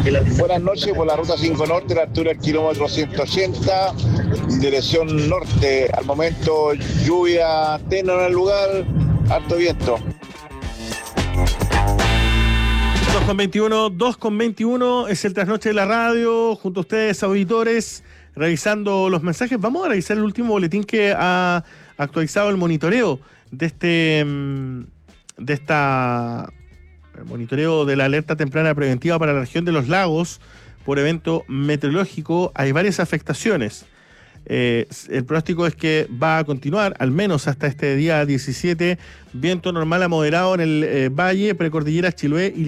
Buenas noches, por la ruta 5 Norte, a la altura del kilómetro 180, dirección norte. Al momento lluvia tenue en el lugar, harto viento. 2:21 es el trasnoche de la radio, junto a ustedes, auditores, revisando los mensajes. Vamos a revisar el último boletín que ha actualizado el monitoreo el monitoreo de la alerta temprana preventiva para la región de los lagos por evento meteorológico. Hay varias afectaciones. El pronóstico es que va a continuar, al menos hasta este día 17, viento normal a moderado en el valle, precordillera Chiloé y